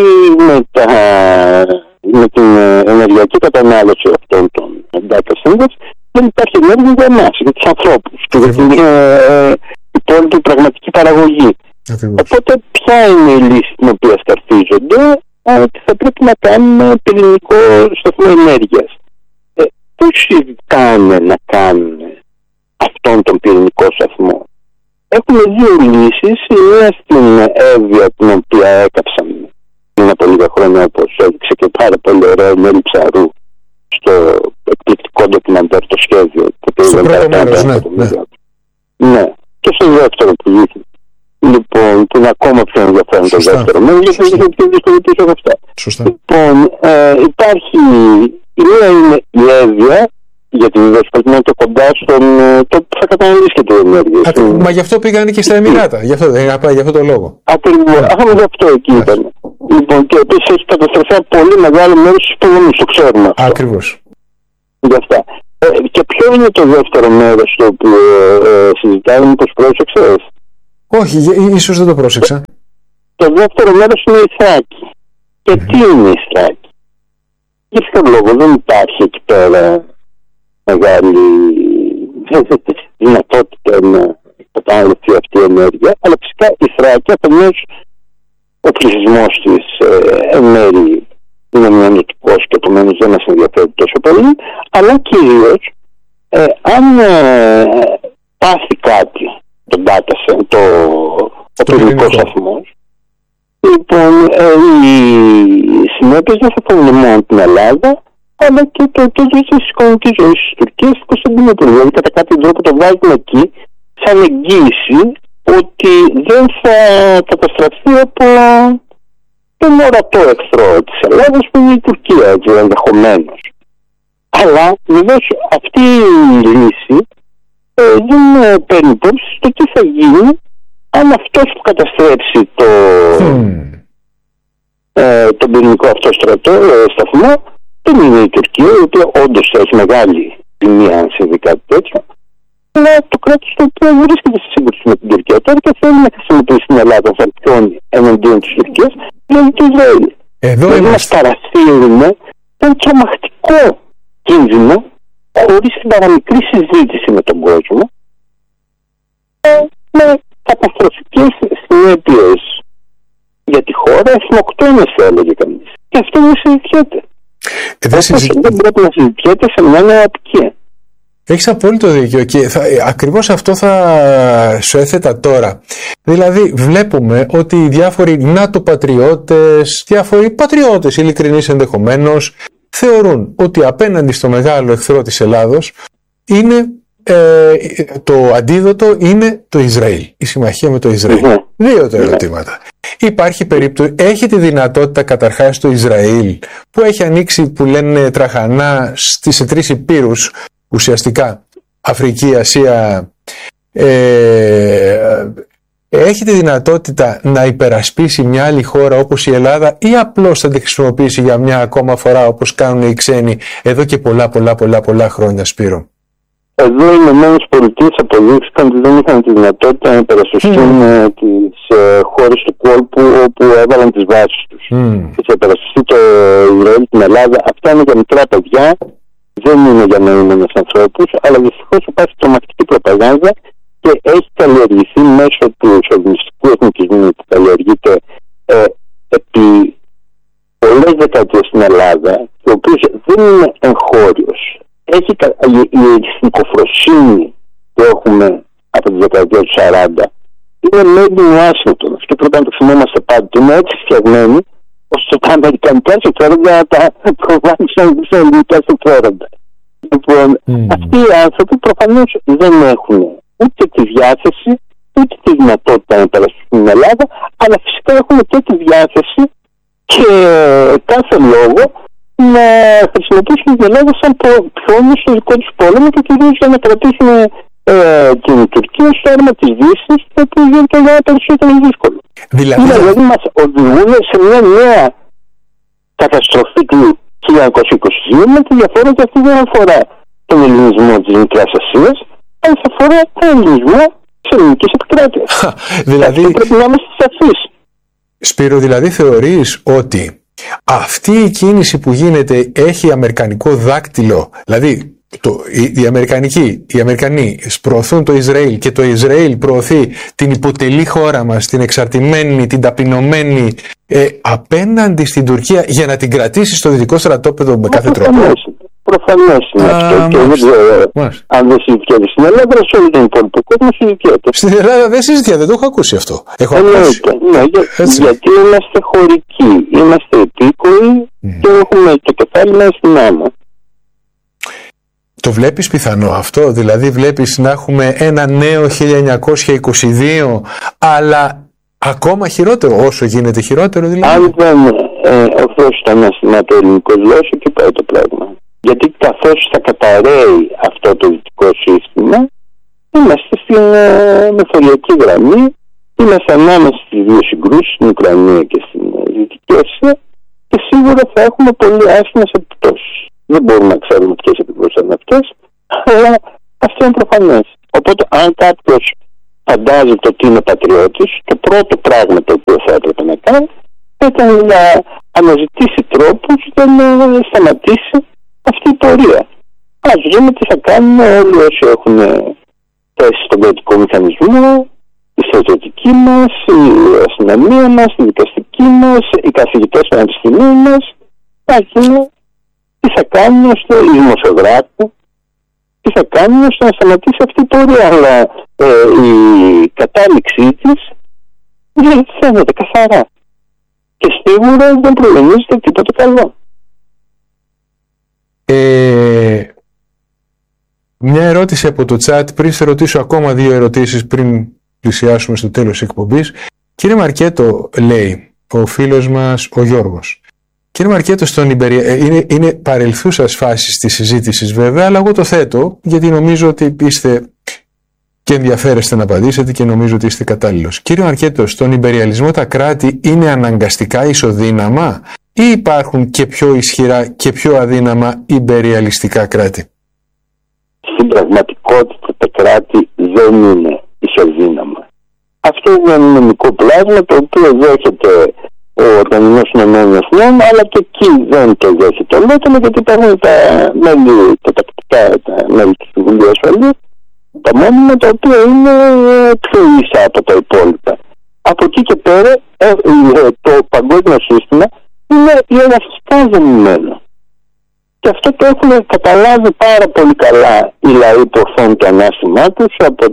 με την ενεργειακή κατανάλωση αυτών των data centers δεν υπάρχει ενέργεια για εμάς, για τους ανθρώπους και για την υπόλοιπη πραγματική παραγωγή. Οπότε ποια είναι η λύση την οποία σκαρφίζονται? Ότι θα πρέπει να κάνουμε πυρηνικό σταθμό ενέργειας. Πώς συζητάνε να κάνουν αυτόν τον πυρηνικό σταθμό? Έχουμε δύο λύσεις. Η μία στην Εύβοια, την οποία έκαψαν πριν από λίγα χρόνια, όπως έδειξε και πάρα πολύ ωραία η Νέλη Ψαρού στο εκπληκτικό ντοκιμαντέρ το σχέδιο. Στο πρώτο μέρος, ναι. Και στο δεύτερο που βγήκε. Λοιπόν, που είναι ακόμα πιο ενδιαφέρον το δεύτερο μέρος, γιατί είναι πιο δύσκολο πίσω από αυτά. Λοιπόν, υπάρχει, η μία είναι η Εύβοια, γιατί βεβαίως πρέπει να είναι το κοντά στον τόπο που θα καταναλύσει και την ενέργεια. Μα γι' αυτό πήγανε και στα Εμιράτα, γι' αυτό το λόγο. Ακριβώς, γι' αυτό εκεί ήταν. Λοιπόν, και επίσης έχει καταστροφεί πολύ μεγάλο μέρος της υποδομής, το ξέρουμε αυτό. Ακριβώς. Γι' αυτά. Και ποιο είναι το δεύτερο μέρος το οποίο συζητάμε, μήπως πρόσεξες? Όχι, ίσως δεν το πρόσεξα. Το δεύτερο μέρος είναι η Θράκη. Και τι είναι η Θράκη? Για ποιο λόγο δεν υπάρχει εκεί πέρα μεγάλη δυνατότητα να καταναλωθεί αυτή η ενέργεια, αλλά φυσικά η Θράκη, αφενός ο πληθυσμός της εν μέρει είναι μειονοτικός και επομένως δεν μας ενδιαφέρει τόσο πολύ, αλλά κυρίως αν πάθει κάτι ο πυρηνικός σταθμός, λοιπόν οι συνέπειες δεν θα φέρουν μόνο την Ελλάδα, αλλά και το τέλος της οικονομικής ζωής της Τουρκίας στην Κωνσταντινούπολη. Δηλαδή κατά κάποιο τρόπο το βάζουμε εκεί σαν εγγύηση ότι δεν θα καταστραφεί από τον ορατό εχθρό της Ελλάδας που είναι η Τουρκία, έτσι, ενδεχομένως. Αλλά βεβαίως αυτή η λύση δεν παίρνει υπόψη το τι θα γίνει αν αυτός που καταστρέψει τον πυρηνικό αυτό σταθμό δεν είναι η Τουρκία, η οποία όντως έχει μεγάλη ζημία αν συμβεί κάτι τέτοιο, αλλά το κράτος το οποίο βρίσκεται σε σύγκρουση με την Τουρκία τώρα και θέλει να χρησιμοποιήσει την Ελλάδα σαν πιόνι εναντίον της Τουρκίας, δηλαδή το Ισραήλ. Δηλαδή μας παρασύρουμε ένα τρομακτικό κίνδυνο χωρίς την παραμικρή συζήτηση με τον κόσμο, με καταστροφικές συνέπειες για τη χώρα, εθνοκτόνες θα έλεγε κανείς. Και αυτό δεν συζητιέται. Δεν πρέπει να συζητιέται σε μια νέα απικία. Έχεις απόλυτο δίκιο και ακριβώς αυτό θα σου έθετα τώρα. Δηλαδή βλέπουμε ότι οι διάφοροι ΝΑΤΟ-πατριώτες, διάφοροι πατριώτες ειλικρινείς ενδεχομένως, θεωρούν ότι απέναντι στο μεγάλο εχθρό της Ελλάδος είναι το αντίδοτο είναι το Ισραήλ, η συμμαχία με το Ισραήλ. Δύο τα ερωτήματα. Υπάρχει περίπτωση, έχει τη δυνατότητα καταρχάς το Ισραήλ που έχει ανοίξει που λένε τραχανά σε 3 υπήρους ουσιαστικά, Αφρική, Ασία, έχει τη δυνατότητα να υπερασπίσει μια άλλη χώρα όπως η Ελλάδα ή απλώς θα τη χρησιμοποιήσει για μια ακόμα φορά όπως κάνουν οι ξένοι εδώ και πολλά χρόνια, Σπύρο? Εδώ οι ΗΠΑ αποδείχθηκαν ότι δεν είχαν τη δυνατότητα να υπερασπιστούν τις χώρες του κόλπου όπου έβαλαν τις βάσεις τους. Και θα υπερασπιστεί το Ισραήλ, την Ελλάδα. Αυτά είναι για μικρά παιδιά, δεν είναι για νοήμενους ανθρώπους, αλλά δυστυχώς υπάρχει τρομακτική προπαγάνδα και έχει καλλιεργηθεί μέσω του σοβινιστικού εθνικισμού που καλλιεργείται επί πολλές δεκαετίες στην Ελλάδα, ο οποίος δεν είναι εγχώριος. Η εθνικοφροσύνη που έχουμε από τις δεκαετίες του 40 είναι made in Washington. Αυτό πρέπει να το θυμόμαστε πάντοτε. Είναι έτσι φτιαγμένη ώστε τα αμερικανικά συμφέροντα να τα προβάλλησαν τις ελληνικά συμφέροντα. Λοιπόν, αυτοί οι άνθρωποι προφανώς δεν έχουν ούτε τη διάθεση ούτε τη δυνατότητα να υπερασπιστούν στην Ελλάδα, αλλά φυσικά έχουν και τη διάθεση και κάθε λόγο να χρησιμοποιήσουν την Ελλάδα σαν πιόνι στο δικό τους πόλεμο και κυρίως για να κρατήσουν την Τουρκία στο έρμα της Δύσης, το οποίο γίνεται για περισσότερο δύσκολο. Δηλαδή μας οδηγούν σε μια νέα καταστροφή του 1922 με τη διαφορά ότι αυτή δεν αφορά τον ελληνισμό της Μικράς Ασίας, αλλά θα αφορά τον ελληνισμό της ελληνικής επικράτειας. Δηλαδή πρέπει να είμαστε σαφείς. Σπύρο, δηλαδή θεωρείς ότι αυτή η κίνηση που γίνεται έχει αμερικανικό δάκτυλο, δηλαδή οι Αμερικανοί προωθούν το Ισραήλ και το Ισραήλ προωθεί την υποτελή χώρα μας, την εξαρτημένη, την ταπεινωμένη, απέναντι στην Τουρκία για να την κρατήσει στο δυτικό στρατόπεδο με κάθε τρόπο? Προφανώς είναι αυτό. Και δεν ξέρω αν δεν συζητιέται στην Ελλάδα, σε όλο τον υπόλοιπο κόσμο συζητιέται. Στην Ελλάδα δεν συζητιέται, δεν το έχω ακούσει αυτό. Ναι, γιατί είμαστε χωρικοί, είμαστε επίκοοι και έχουμε το κεφάλι μας στην άμμο. Το βλέπεις πιθανό αυτό? Δηλαδή βλέπεις να έχουμε ένα νέο 1922, αλλά ακόμα χειρότερο, όσο γίνεται χειρότερο δηλαδή? Αν δεν ορθώσει το ανάστημα το ελληνικό γλώσσα, εκεί πάει το πράγμα. Γιατί καθώς θα καταραίει αυτό το δυτικό σύστημα, είμαστε στην μεθοριακή γραμμή, είμαστε ανάμεσα στις δύο συγκρούσεις, στην Ουκρανία και στην Δυτική Ασία, και σίγουρα θα έχουμε πολύ άσχημες επιπτώσεις. Δεν μπορούμε να ξέρουμε ποιες επιπτώσεις είναι αυτές, αλλά αυτό είναι προφανές. Οπότε, αν κάποιος φαντάζεται ότι είναι πατριώτης, το πρώτο πράγμα το οποίο θα έπρεπε να κάνει ήταν να αναζητήσει τρόπους για να σταματήσει αυτή η πορεία. Ας δούμε τι θα κάνουν όλοι όσοι έχουν θέσει στον κρατικό μηχανισμό, η στρατιωτική μας, η αστυνομία μας, η δικαστική μας, οι καθηγητές των πανεπιστημίων μας. Τι θα κάνουν ώστε οι δημοσιογράφοι, τι θα κάνουν ώστε να σταματήσει αυτή η πορεία. Αλλά η κατάληξή της δεν φαίνεται καθαρά. Και σίγουρα δεν προγραμμίζεται τίποτα καλό. Μια ερώτηση από το chat, πριν σε ρωτήσω ακόμα δύο ερωτήσεις πριν πλησιάσουμε στο τέλος της εκπομπής. Κύριε Μαρκέτο, λέει ο φίλος μας ο Γιώργος, κύριε Μαρκέτο, είναι παρελθούσας φάσης της συζήτησης βέβαια, αλλά εγώ το θέτω γιατί νομίζω ότι είστε και ενδιαφέρεστε να απαντήσετε και νομίζω ότι είστε κατάλληλος. Κύριε Μαρκέτο, στον υπεριαλισμό τα κράτη είναι αναγκαστικά ισοδύναμα ή υπάρχουν και πιο ισχυρά και πιο αδύναμα υπεριαλιστικά κράτη? Στην πραγματικότητα τα κράτη δεν είναι ισοδύναμα. Αυτό είναι ένα νομικό πλάσμα το οποίο δέχεται ο Οργανισμός Ηνωμένων Εθνών, αλλά και εκεί δεν το δέχεται ολόκληρο, γιατί υπάρχουν τα μέλη, τα τακτικά, τα μέλη του Συμβουλίου Ασφαλείας, τα μόνιμα, τα οποία είναι πιο ίσα από τα υπόλοιπα. Από εκεί και πέρα το παγκόσμιο σύστημα είναι ιεραρχικά δομημένο. Και αυτό το έχουν καταλάβει πάρα πολύ καλά οι λαοί που ορθώνουν το ανάστημά τους, από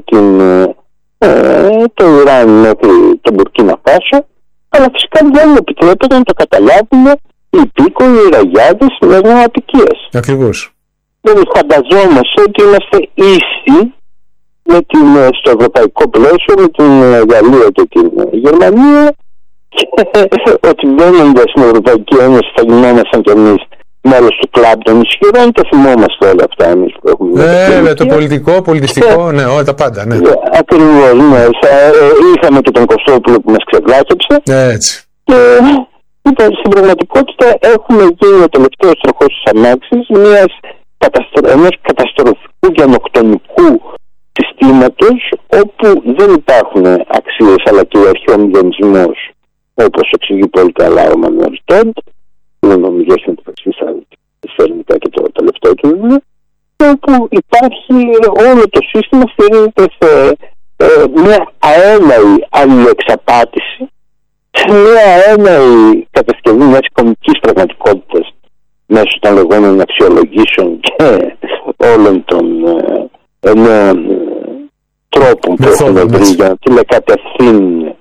το Ιράν μέχρι τον Μπουρκίνα Φάσο, αλλά φυσικά δεν επιτρέπεται να το καταλάβουν οι υπήκοοι, οι ραγιάδες, οι νοματικίες. Ακριβώς. Δεν φανταζόμαστε ότι είμαστε ίσοι στο ευρωπαϊκό πλαίσιο με την Γαλλία και την Γερμανία, και ότι μπαίνοντας στην Ευρωπαϊκή Ένωση θα γινόμασταν κι εμείς μέλος του κλαμπ των ισχυρών. Το θυμόμαστε όλα αυτά εμείς που έχουμε. Με το πολιτικό, πολιτιστικό, ναι, όλα τα πάντα. Ναι. Ακριβώς, ναι. Είχαμε και τον Κωστόπουλο που μας ξεβλάκεψε. Έτσι. Και στην πραγματικότητα έχουμε γίνει ο τελευταίος τροχός της αμάξης ενός καταστροφικού γενοκτονικού συστήματος, όπου δεν υπάρχουν αξίες αλλά και ο μηδενισμός, όπως εξηγεί πολύ καλά ο Μανουέλ Τόντ, που είναι νομικός μεταξύ στα ελληνικά και το τελευταίο του βιβλίο, όπου υπάρχει όλο το σύστημα στηρίζεται σε μια αέναη αλληλοεξαπάτηση, σε μια αέναη κατασκευή μιας οικονομικής πραγματικότητας μέσω των λεγόμενων αξιολογήσεων και όλων των νέων τρόπων που έχουν βρει για να τηλεκατευθύνουν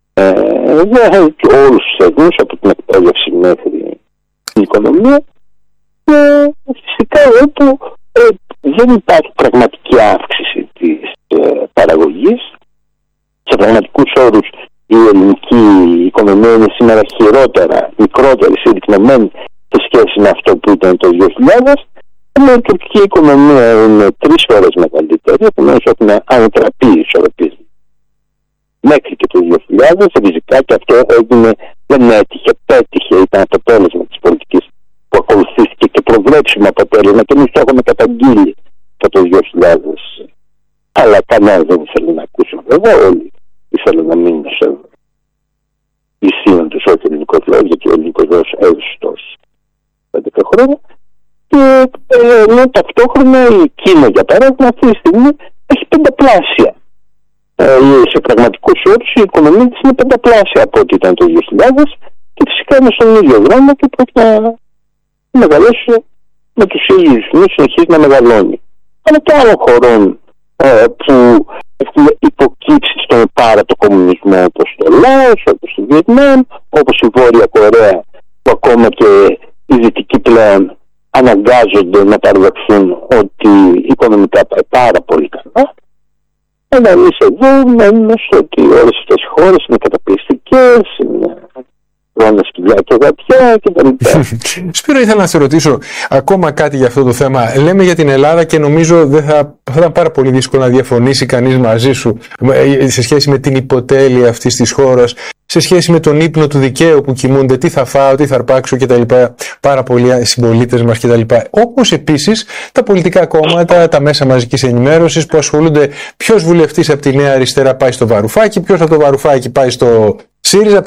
όλους τους θεσμούς, από την εκπαίδευση μέχρι την οικονομία, και φυσικά όπου δεν υπάρχει πραγματική αύξηση της παραγωγής. Σε πραγματικούς όρους η ελληνική οικονομία είναι σήμερα μικρότερη, συρρυκνωμένη σε σχέση με αυτό που ήταν το 2000. Η τουρκική οικονομία είναι 3 φορές μεγαλύτερη, επομένως έχουν ανατραπεί οι ισορροπίες. Μέχρι και το 2000 ριζικά, και αυτό έγινε, δεν έτυχε, πέτυχε, ήταν αποτέλεσμα της πολιτικής που ακολουθήθηκε και προβλέψιμο αποτέλεσμα, και εμείς το έχουμε καταγγείλει από το 2000. Αλλά κανένας δεν ήθελε να ακούσει, βέβαια, όλοι ήθελαν να μείνουν σε ευρώ. Οι ο ελληνικός λαός έζησε 11 χρόνια. Και ενώ ταυτόχρονα η Κίνα, για παράδειγμα, αυτή τη στιγμή έχει πενταπλάσια. Σε πραγματικούς όρους η οικονομία της είναι πενταπλάσια από ό,τι ήταν το 2000 και φυσικά είναι στον ίδιο δρόμο και πρέπει να μεγαλώσει με τους ίδιους ρυθμούς, συνεχίζει να μεγαλώνει. Αλλά και άλλων χωρών που έχουν υποκύψει στον πάρατο κομμουνισμό, όπως το Λάος, όπως το Βιετνάμ, όπως η Βόρεια Κορέα, που ακόμα και οι δυτικοί πλέον αναγκάζονται να παραδεχθούν ότι οικονομικά πάει πάρα πολύ καλά. Αλλά εμείς εδώ μένουμε στο ότι όλες αυτές οι χώρες είναι καταπιεστικές, είναι χρόνες κοιλιά και γατιά κτλ. Σπύρο, ήθελα να σε ρωτήσω ακόμα κάτι για αυτό το θέμα. Λέμε για την Ελλάδα και νομίζω θα ήταν πάρα πολύ δύσκολο να διαφωνήσει κανείς μαζί σου σε σχέση με την υποτέλεια αυτής της χώρας, σε σχέση με τον ύπνο του δικαίου που κοιμούνται, τι θα φάω, τι θα αρπάξω κτλ. Πάρα πολλοί συμπολίτες μας κτλ. Όπως επίσης τα πολιτικά κόμματα, τα μέσα μαζικής ενημέρωσης που ασχολούνται ποιος βουλευτής από τη Νέα Αριστερά πάει στο Βαρουφάκι, ποιος από το Βαρουφάκι πάει στο ΣΥΡΙΖΑ,